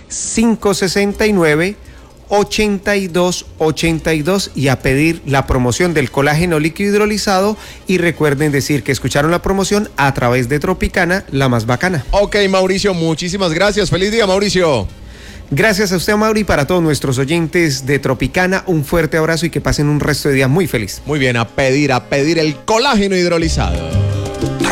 569-8282 y a pedir la promoción del colágeno líquido hidrolizado. Y recuerden decir que escucharon la promoción a través de Tropicana, la más bacana. Ok, Mauricio, muchísimas gracias. Feliz día, Mauricio. Gracias a usted, Mauri, y para todos nuestros oyentes de Tropicana, un fuerte abrazo y que pasen un resto de día muy feliz. Muy bien, a pedir el colágeno hidrolizado.